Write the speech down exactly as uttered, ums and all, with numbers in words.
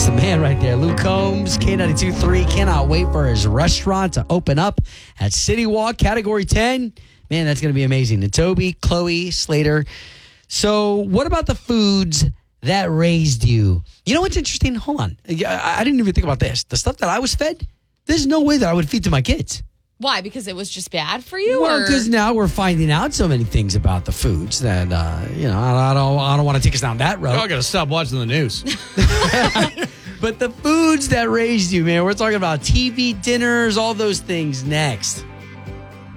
That's the man right there. Luke Combs, K ninety-two point three. Cannot wait for his restaurant to open up at City Walk, Category ten. Man, that's going to be amazing. And Toby, Chloe, Slater. So what about the foods that raised you? You know what's interesting? Hold on. I, I didn't even think about this. The stuff that I was fed, there's no way that I would feed to my kids. Why? Because it was just bad for you? Well, because now we're finding out so many things about the foods that, uh, you know, I, I don't I don't want to take us down that road. I got to stop watching the news. But the foods that raised you, man, we're talking about T V dinners, all those things next.